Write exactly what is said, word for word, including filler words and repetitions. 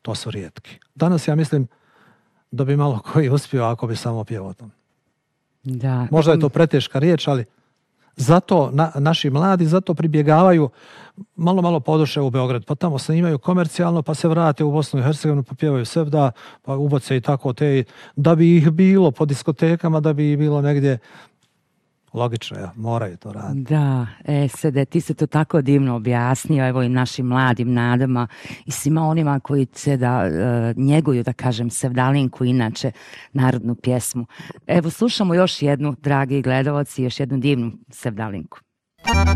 to su rijetki. Danas ja mislim da bi malo koji uspio ako bi samo pjevao tom. Da. Možda je to preteška riječ, ali zato na, naši mladi zato pribjegavaju malo malo podoše u Beograd, pa tamo snimaju komercijalno, pa se vrate u Bosnu i Hercegovinu, pa pjevaju sevda, pa uboce i tako te, da bi ih bilo po diskotekama, da bi ih bilo negdje. Logično je, moraju to raditi. Da, e, Sede, ti se to tako divno objasnio, evo i našim mladim nadama i svima onima koji će da e, njeguju, da kažem, sevdalinku, inače narodnu pjesmu. Evo, slušamo još jednu, dragi gledalci, još jednu divnu sevdalinku.